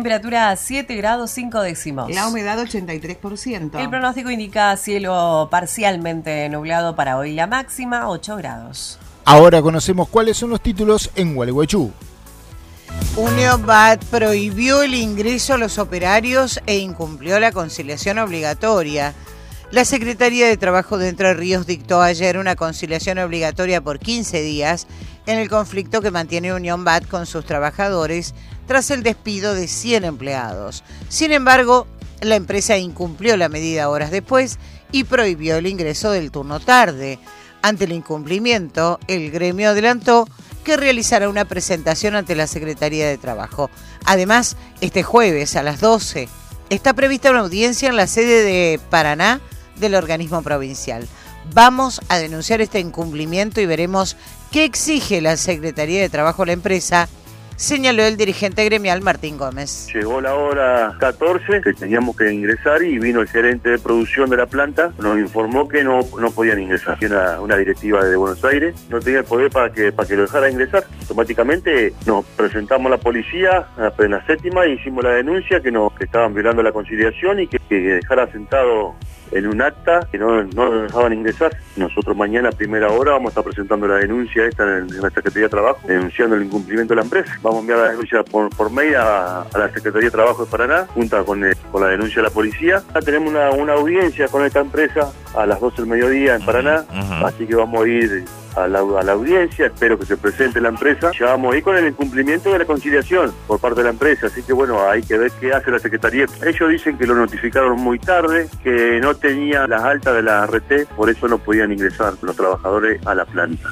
temperatura 7 grados 5 décimos. La humedad 83%. El pronóstico indica cielo parcialmente nublado para hoy, la máxima 8 grados. Ahora conocemos cuáles son los títulos en Gualeguaychú. Unión BAT prohibió el ingreso a los operarios e incumplió la conciliación obligatoria. La Secretaría de Trabajo de Entre Ríos dictó ayer una conciliación obligatoria por 15 días en el conflicto que mantiene Unión BAT con sus trabajadores tras el despido de 100 empleados. Sin embargo, la empresa incumplió la medida horas después y prohibió el ingreso del turno tarde. Ante el incumplimiento, el gremio adelantó que realizará una presentación ante la Secretaría de Trabajo. Además, este jueves a las 12 está prevista una audiencia en la sede de Paraná del organismo provincial. Vamos a denunciar este incumplimiento y veremos qué exige la Secretaría de Trabajo a la empresa, señaló el dirigente gremial Martín Gómez. Llegó la hora 14, que teníamos que ingresar y vino el gerente de producción de la planta, nos informó que no podían ingresar. Era una directiva de Buenos Aires, no tenía el poder para que lo dejara ingresar. Automáticamente nos presentamos a la policía en la séptima y hicimos la denuncia que estaban violando la conciliación y que dejara sentado en un acta que no nos dejaban ingresar. Nosotros mañana a primera hora vamos a estar presentando la denuncia esta en la Secretaría de Trabajo, denunciando el incumplimiento de la empresa. Vamos a enviar la denuncia por mail a la Secretaría de Trabajo de Paraná, junto con la denuncia de la policía. Ya tenemos una audiencia con esta empresa a las 12 del mediodía en Paraná, así que vamos a ir a la audiencia, espero que se presente la empresa. Ya vamos a ir con el incumplimiento de la conciliación por parte de la empresa, así que bueno, hay que ver qué hace la Secretaría. Ellos dicen que lo notificaron muy tarde, que no tenía las altas de la RT, por eso no podían ingresar los trabajadores a la planta.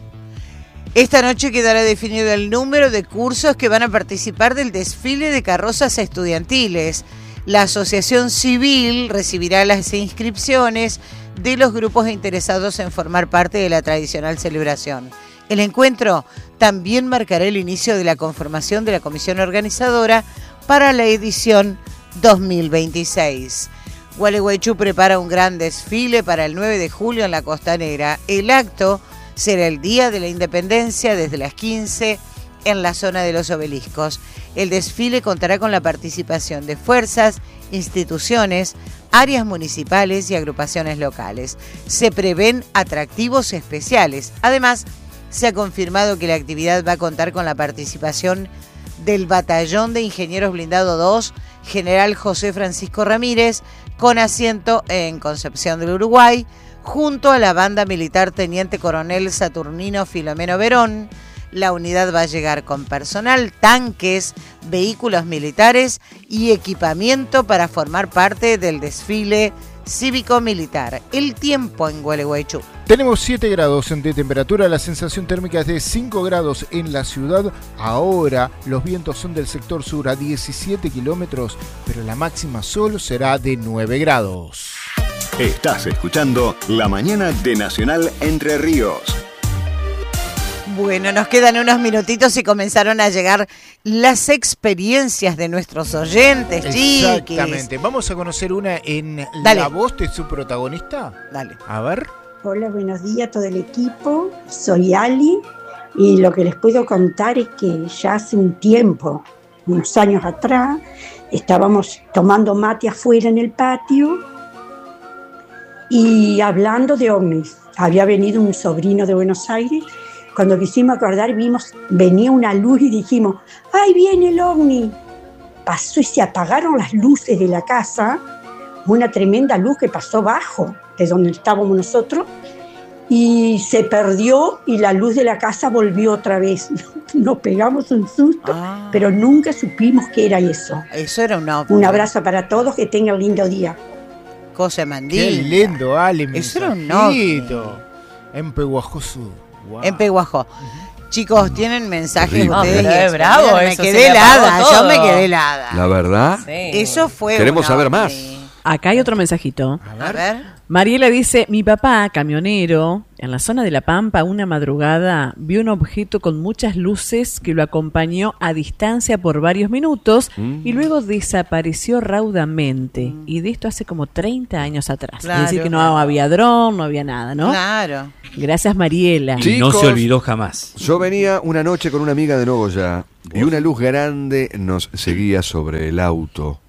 Esta noche quedará definido el número de cursos que van a participar del desfile de carrozas estudiantiles. La asociación civil recibirá las inscripciones de los grupos interesados en formar parte de la tradicional celebración. El encuentro también marcará el inicio de la conformación de la comisión organizadora para la edición 2026. Gualeguaychú prepara un gran desfile para el 9 de julio en la Costanera. El acto será el Día de la Independencia desde las 15 en la zona de los obeliscos. El desfile contará con la participación de fuerzas, instituciones, áreas municipales y agrupaciones locales. Se prevén atractivos especiales. Además, se ha confirmado que la actividad va a contar con la participación del Batallón de Ingenieros Blindado 2, General José Francisco Ramírez, con asiento en Concepción del Uruguay, junto a la banda militar Teniente Coronel Saturnino Filomeno Verón. La unidad va a llegar con personal, tanques, vehículos militares y equipamiento para formar parte del desfile cívico-militar. El tiempo en Gualeguaychú. Tenemos 7 grados de temperatura, la sensación térmica es de 5 grados en la ciudad. Ahora los vientos son del sector sur a 17 kilómetros, pero la máxima solo será de 9 grados. Estás escuchando La Mañana de Nacional Entre Ríos. Bueno, nos quedan unos minutitos y comenzaron a llegar las experiencias de nuestros oyentes, chiquis. Exactamente. Vamos a conocer una en Dale. la voz de su protagonista. Dale. A ver. Hola, buenos días a todo el equipo. Soy Ali y lo que les puedo contar es que ya hace un tiempo, unos años atrás, estábamos tomando mate afuera en el patio y hablando de ovnis. Había venido un sobrino de Buenos Aires. Cuando quisimos acordar, venía una luz y dijimos, ¡ay, viene el ovni! Pasó y se apagaron las luces de la casa, una tremenda luz que pasó bajo de donde estábamos nosotros, y se perdió y la luz de la casa volvió otra vez. Nos pegamos un susto, pero nunca supimos qué era eso. Eso era un ovni. Un abrazo para todos, que tengan un lindo día. Cosa mandilla. Qué lindo, Ale. Eso era un mensajito. En Peguajoso. Wow. En Peguajó. Chicos, ¿tienen mensajes No, ustedes? pero es bravo Me eso, quedé se le apagó helada, todo. yo me quedé helada. La verdad, Sí. Eso fue queremos un saber ovni. más. Acá hay otro mensajito. A ver. Mariela dice, mi papá, camionero, en la zona de La Pampa, una madrugada, vio un objeto con muchas luces que lo acompañó a distancia por varios minutos y luego desapareció raudamente. Y de esto hace como 30 años atrás. Claro. Es decir, que no había dron, no había nada, ¿no? Claro. Gracias, Mariela. Sí. Y no Chicos, se olvidó jamás. Yo venía una noche con una amiga de Nogoyá Y una luz grande nos seguía sobre el auto.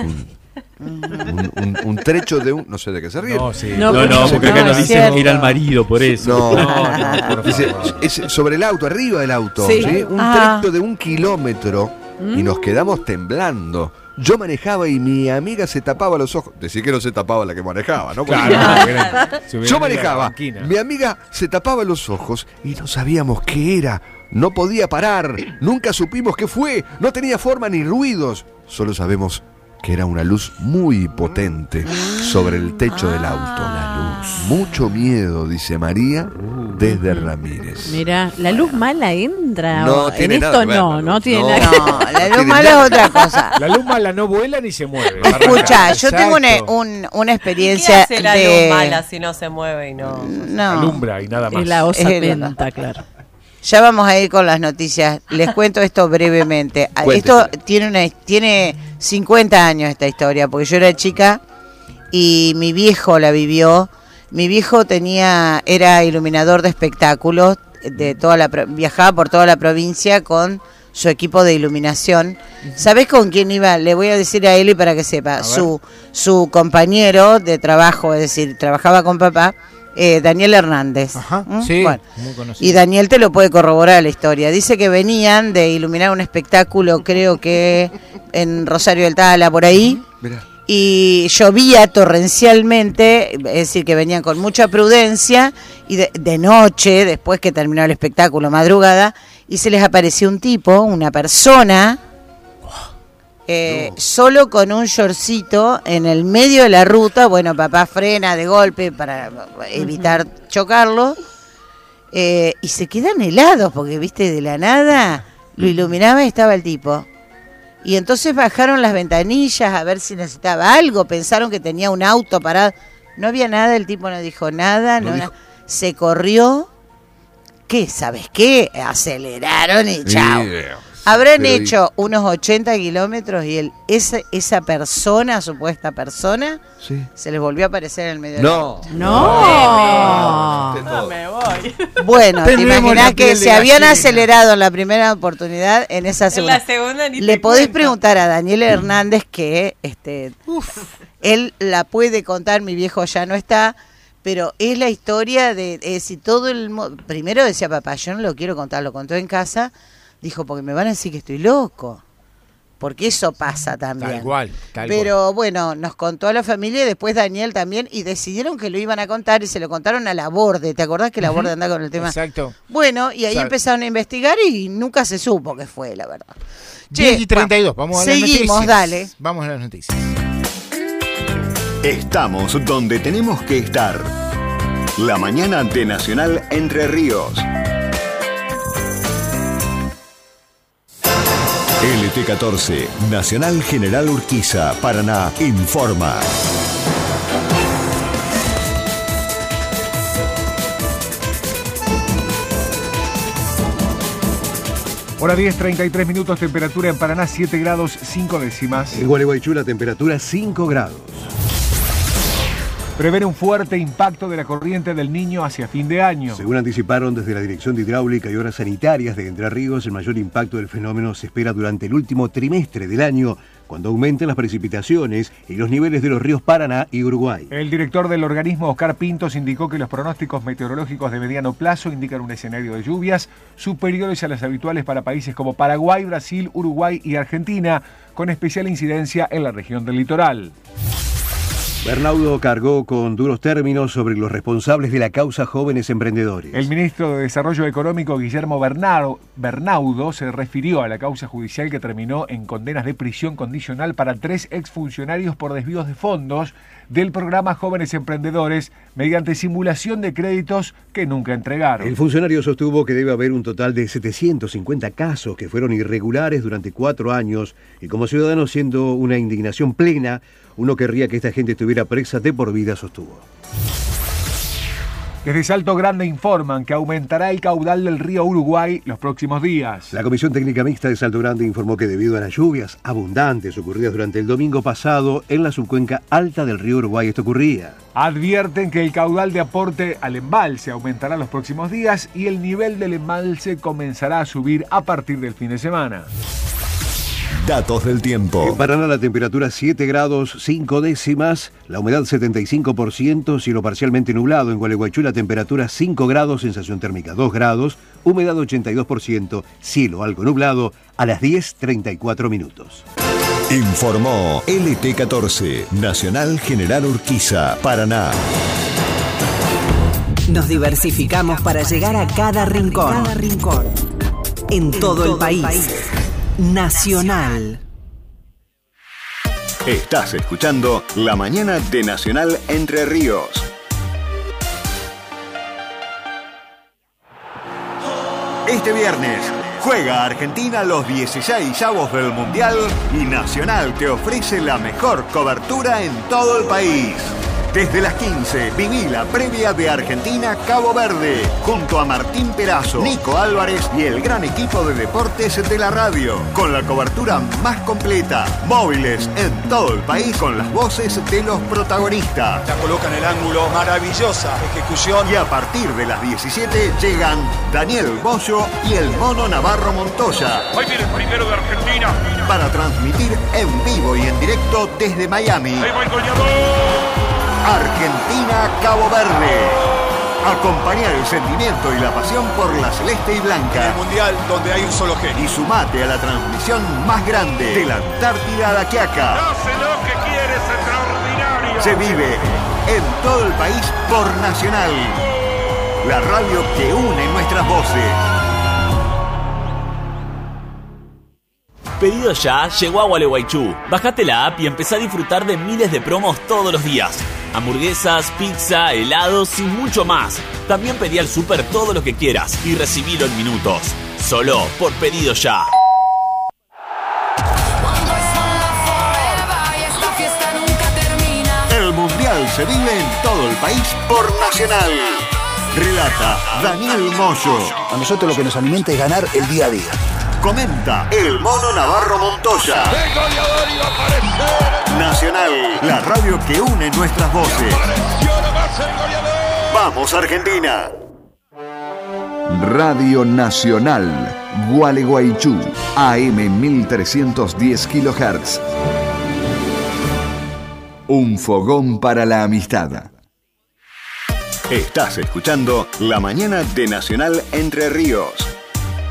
Un trecho de un... No sé de qué se ríe. No, porque acá nos dicen ir al marido por eso. No. Dice, es sobre el auto, arriba del auto. ¿Sí? Un trecho de 1 kilómetro y nos quedamos temblando. Yo manejaba y mi amiga se tapaba los ojos. Decía que no se tapaba la que manejaba, ¿no? Claro, yo manejaba, mi amiga se tapaba los ojos y no sabíamos qué era. No podía parar, nunca supimos qué fue, no tenía forma ni ruidos. Solo sabemos que era una luz muy potente sobre el techo del auto. La luz. Mucho miedo, dice María, desde Ramírez. Mira, la luz mala entra. No, en esto no tiene nada. No, la luz mala es otra cosa. La luz mala no vuela ni se mueve. Escucha, yo tengo una experiencia. ¿Qué hace la luz mala si no se mueve y no? Alumbra y nada más. Es la osamenta, claro. Ya vamos a ir con las noticias. Les cuento esto brevemente. Cuéntesela. Esto tiene 50 años esta historia, porque yo era chica y mi viejo la vivió. Mi viejo era iluminador de espectáculos, viajaba por toda la provincia con su equipo de iluminación. ¿Sabés con quién iba? Le voy a decir a Eli para que sepa. Su compañero de trabajo, es decir, trabajaba con papá. Daniel Hernández. Ajá, sí, bueno, muy conocido. y Daniel te lo puede corroborar la historia. Dice que venían de iluminar un espectáculo, creo que en Rosario del Tala, por ahí. Mirá. Y llovía torrencialmente, es decir, que venían con mucha prudencia, y de noche, después que terminó el espectáculo, madrugada, y se les apareció un tipo, una persona, solo con un shortcito en el medio de la ruta. Bueno, papá frena de golpe para evitar chocarlo, y se quedan helados porque, viste, de la nada lo iluminaba y estaba el tipo. Y entonces bajaron las ventanillas a ver si necesitaba algo, pensaron que tenía un auto parado, no había nada, el tipo no dijo nada, se corrió. ¿Qué? ¿Sabes qué? Aceleraron y chao. Habrán hecho unos 80 kilómetros y esa persona, supuesta persona, se les volvió a aparecer en el medio del auto. No me voy. Bueno, te imaginás que se habían acelerado en la primera oportunidad, en esa segunda. En la segunda ni le podés preguntar a Daniel Hernández que él la puede contar, mi viejo ya no está, pero es la historia de si todo el primero decía papá, yo no lo quiero contar, lo contó en casa. Dijo, porque me van a decir que estoy loco. Porque eso pasa también. Tal cual. Pero bueno, nos contó a la familia y después Daniel también. Y decidieron que lo iban a contar y se lo contaron a la Borde. ¿Te acordás que la Borde andaba con el tema? Exacto. Bueno, y ahí empezaron a investigar y nunca se supo qué fue, la verdad. 10:32, vamos a las noticias. Seguimos, dale. Vamos a las noticias. Estamos donde tenemos que estar. La mañana de Nacional Entre Ríos. LT14, Nacional General Urquiza, Paraná, informa. Hora 10:33 minutos, temperatura en Paraná 7 grados 5 décimas. En Gualeguaychú la temperatura 5 grados. Prevé un fuerte impacto de la corriente del Niño hacia fin de año. Según anticiparon desde la Dirección de Hidráulica y Obras Sanitarias de Entre Ríos, el mayor impacto del fenómeno se espera durante el último trimestre del año, cuando aumenten las precipitaciones y los niveles de los ríos Paraná y Uruguay. El director del organismo, Oscar Pintos, indicó que los pronósticos meteorológicos de mediano plazo indican un escenario de lluvias superiores a las habituales para países como Paraguay, Brasil, Uruguay y Argentina, con especial incidencia en la región del litoral. Bernaudo cargó con duros términos sobre los responsables de la causa Jóvenes Emprendedores. El ministro de Desarrollo Económico, Guillermo Bernaudo, se refirió a la causa judicial que terminó en condenas de prisión condicional para 3 exfuncionarios por desvíos de fondos del programa Jóvenes Emprendedores mediante simulación de créditos que nunca entregaron. El funcionario sostuvo que debe haber un total de 750 casos que fueron irregulares durante 4 años y como ciudadano, siendo una indignación plena, uno querría que esta gente estuviera presa de por vida, sostuvo. Desde Salto Grande informan que aumentará el caudal del río Uruguay los próximos días. La Comisión Técnica Mixta de Salto Grande informó que debido a las lluvias abundantes ocurridas durante el domingo pasado en la subcuenca alta del río Uruguay, esto ocurría. Advierten que el caudal de aporte al embalse aumentará los próximos días y el nivel del embalse comenzará a subir a partir del fin de semana. Datos del tiempo. En Paraná la temperatura 7 grados 5 décimas, la humedad 75%, cielo parcialmente nublado. En Gualeguaychú la temperatura 5 grados, sensación térmica 2 grados, humedad 82%, cielo algo nublado a las 10:34 minutos. Informó LT14, Nacional General Urquiza, Paraná. Nos diversificamos para llegar a cada rincón. En todo el país. Nacional. Estás escuchando La Mañana de Nacional Entre Ríos. Este viernes juega Argentina los 16avos del Mundial y Nacional te ofrece la mejor cobertura en todo el país. Desde las 15, viví la previa de Argentina-Cabo Verde, junto a Martín Perazo, Nico Álvarez y el gran equipo de deportes de la radio, con la cobertura más completa, móviles en todo el país con las voces de los protagonistas. La coloca en el ángulo, maravillosa ejecución. Y a partir de las 17 llegan Daniel Bollo y el Mono Navarro Montoya. Hoy viene el primero de Argentina. Para transmitir en vivo y en directo desde Miami. Ahí va el goleador. Argentina-Cabo Verde. Acompañar el sentimiento y la pasión por la celeste y blanca. En el Mundial donde hay un solo genio. Y sumate a la transmisión más grande de la Antártida a la Quiaca. Hace lo que quiere, es extraordinario. Se vive en todo el país por Nacional. La radio que une nuestras voces. Pedido Ya llegó a Gualeguaychú. Bajate la app y empezá a disfrutar de miles de promos todos los días. Hamburguesas, pizza, helados y mucho más. También pedí al súper todo lo que quieras y recibilo en minutos. Solo por Pedido Ya. El Mundial se vive en todo el país por Nacional. Relata Daniel Moyo. A nosotros lo que nos alimenta es ganar el día a día. Comenta el Mono Navarro Montoya. El goleador iba a aparecer. Nacional, la radio que une nuestras voces. ¡Vamos, Argentina! Radio Nacional, Gualeguaychú, AM 1310 kHz. Un fogón para la amistad. Estás escuchando La Mañana de Nacional Entre Ríos.